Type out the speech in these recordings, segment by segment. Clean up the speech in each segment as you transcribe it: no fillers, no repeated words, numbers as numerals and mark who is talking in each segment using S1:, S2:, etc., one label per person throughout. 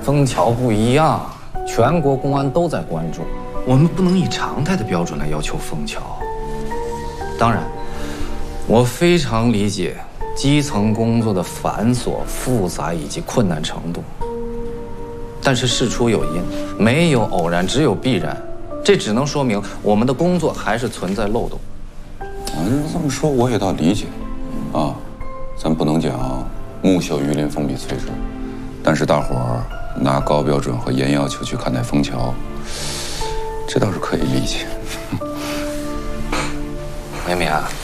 S1: 枫桥不一样，全国公安都在关注，我们不能以常态的标准来要求枫桥。当然，我非常理解基层工作的繁琐、复杂以及困难程度。但是事出有因，没有偶然，只有必然。这只能说明我们的工作还是存在漏洞。
S2: 这么说我也倒理解，啊，咱不能讲木秀于林，风必摧之，但是大伙儿拿高标准和严要求去看待枫桥，这倒是可以理解。
S1: 明明啊，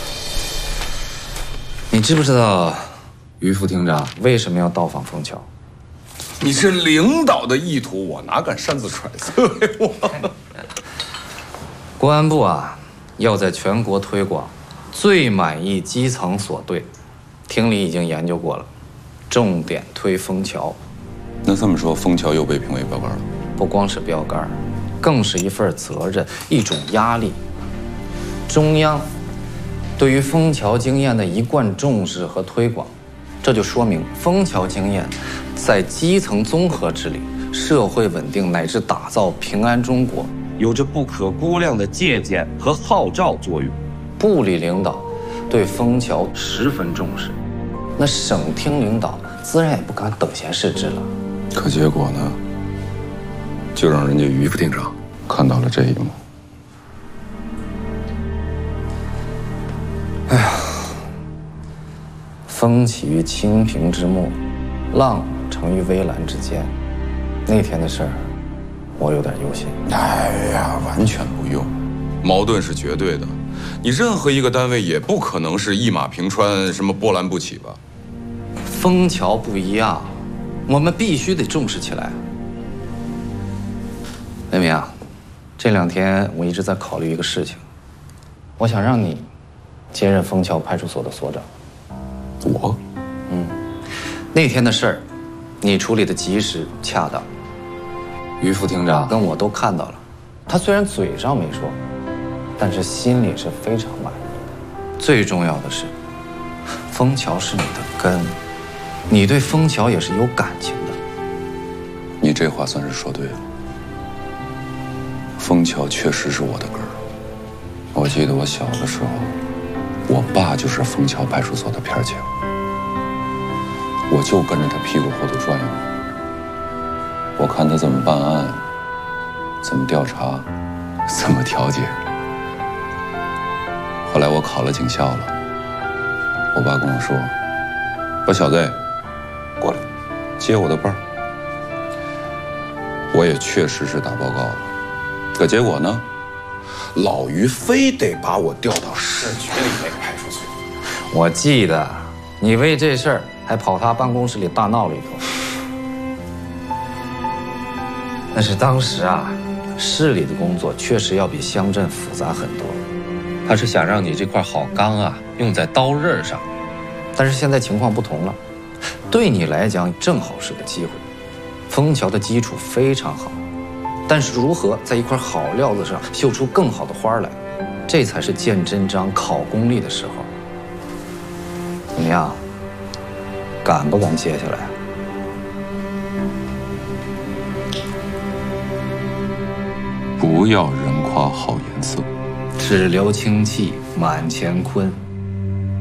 S1: 你知不知道于副厅长为什么要到访枫桥？
S2: 你是领导的意图，我哪敢擅自揣测呀？
S1: 公安部啊，要在全国推广最满意基层所对，厅里已经研究过了，重点推枫桥。
S2: 那这么说，枫桥又被评为标杆了？
S1: 不光是标杆，更是一份责任，一种压力。中央对于枫桥经验的一贯重视和推广，这就说明枫桥经验在基层综合治理、社会稳定乃至打造平安中国
S3: 有着不可估量的借鉴和号召作用。
S1: 部里领导对枫桥十分重视，那省厅领导自然也不敢等闲视之了。
S2: 可结果呢，就让人家于副厅长看到了这一幕。
S1: 哎呀，风起于清平之末，浪成于微澜之间。那天的事儿，我有点忧心。
S2: 哎呀，完全不用，矛盾是绝对的。你任何一个单位也不可能是一马平川，什么波澜不起吧？
S1: 枫桥不一样，我们必须得重视起来。雷明啊，这2天我一直在考虑一个事情，我想让你接任枫桥派出所的所长。
S2: 我？
S1: 那天的事儿，你处理的及时恰当。于副厅长跟我都看到了，他虽然嘴上没说，但是心里是非常满意的。最重要的是，枫桥是你的根，你对枫桥也是有感情的。
S2: 你这话算是说对了。枫桥确实是我的根儿。我记得我小的时候，我爸就是枫桥派出所的片警，我就跟着他屁股后头转悠。我看他怎么办案，怎么调查，怎么调解。后来我考了警校了，我爸跟我说：“把小子过来，接我的班。”我也确实是打报告了，可结果呢，老于非得把我调到市局里那个派出所。
S1: 我记得你为这事儿还跑他办公室里大闹了一通。但是当时啊，市里的工作确实要比乡镇复杂很多。他是想让你这块好钢啊用在刀刃上，但是现在情况不同了，对你来讲正好是个机会。枫桥的基础非常好，但是如何在一块好料子上绣出更好的花来，这才是见真章、考功力的时候。怎么样？敢不敢接下来？
S2: 不要人夸好颜色，
S1: 只留清气满乾坤。